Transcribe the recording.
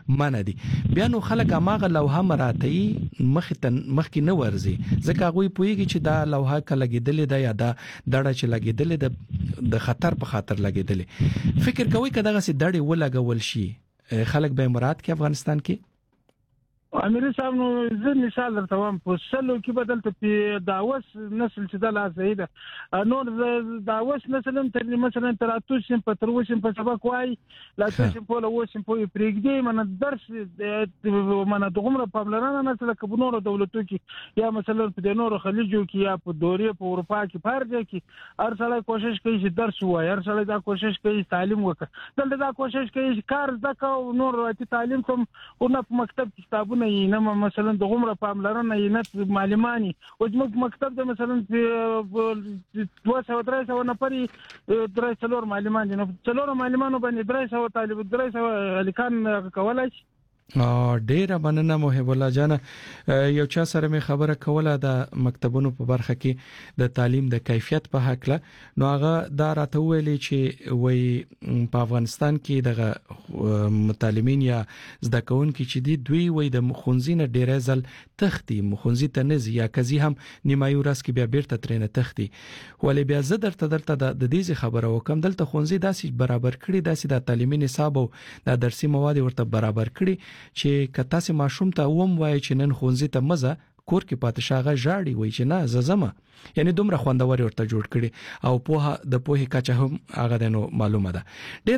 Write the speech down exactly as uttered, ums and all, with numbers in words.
منه دي. بیا نو خلک هغه لوحه مراتي مخ ته مخ کې نه ورزي ځکه هغه پوېږي چې دا لوحه کله لګیدلې ده یا دا دړه چې لګیدلې ده د خطر په خاطر لګیدلې. فکر کوي کله دغه سي دړې ولګول شي خلک به مراد کې افغانستان کې امیر صاحب نو زه مثال درته وایم په سلو کې بدلته په داوس نسل چې د لاسه ده نور داوس نسل هم تر مثلا تر اتوسم په تر وسم په سبق وای لا تاسو په له وسم په پرېږدي من درس من دغمره پاملرانه نسل کې نور دولتو کې یا مثلا په نور خلیجو کې یا په دوري په اروپا کې فرض کې هر څله کوشش کوي چې درس وای هر څله دا کوشش کوي تعلیم وکړي دلته دا کوشش کوي چې کار زده او نور راځي تعلیم کوم او نه په مکتب کتابونه نه مثلا د غمره پاملرنه نه معلمانی او د مکتب د مثلا دوه سوه درې سوه نفر درې څلور معلمان دي نو څلور معلمانو باندې درې سوه طالب درې سوه الیکان کولای شي. ډیره مننه محب الله جان. یو چا سره مې خبره کوله د مکتبونو په برخه کې د تعلیم د کیفیت په حق له نو هغه دا راته ویلي چې وای په افغانستان کې د متعلمین یا زده کوونکي چې دی دوی وای د مخونزینه ډیره ځل تختی مخونزي ته نزي یا کزي هم نیمایو راس کې بیا بیرته ترنه تختی ولې بیا زه درته درته د دې خبره وکم دلته خونزي داسې برابر کړي داسې د تعلیمي نصاب او د درسي مواد ورته برابر کړي چې کته سه ماشوم ته ووم وای چې نن خونځي ته مزه کور کې پاتې شاغه ژاړي وای چې نه ززمه یعنی دومره خوندور ورته جوړ کړي او په د پوهې کچه هم هغه د نو معلومه ده.